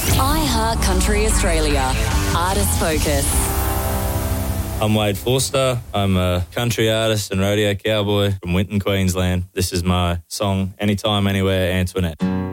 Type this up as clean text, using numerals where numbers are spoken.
iHeart Country Australia. Artist Focus. I'm Wade Forster. I'm a country artist and rodeo cowboy from Winton, Queensland. This is my song, Anytime, Anywhere, Antoinette.